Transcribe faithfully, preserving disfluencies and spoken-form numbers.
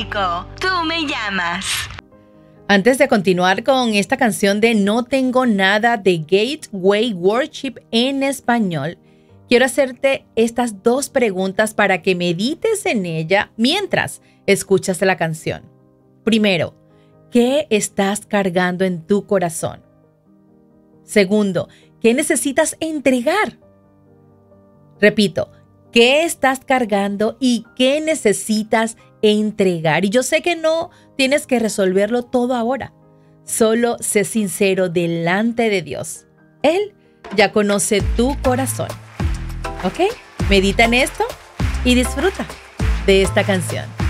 México. Tú me llamas. Antes de continuar con esta canción de No Tengo Nada de Gateway Worship en español, quiero hacerte estas dos preguntas para que medites en ella mientras escuchas la canción. Primero, ¿qué estás cargando en tu corazón? Segundo, ¿qué necesitas entregar? Repito, ¿qué estás cargando y qué necesitas entregar? Y yo sé que no tienes que resolverlo todo ahora. Solo sé sincero delante de Dios. Él ya conoce tu corazón. ¿Ok? Medita en esto y disfruta de esta canción.